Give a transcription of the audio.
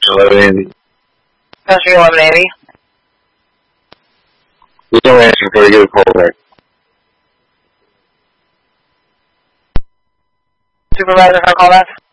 Hello, Andy. Country 1180. Just don't answer before you get a call back. Supervisor, how call that?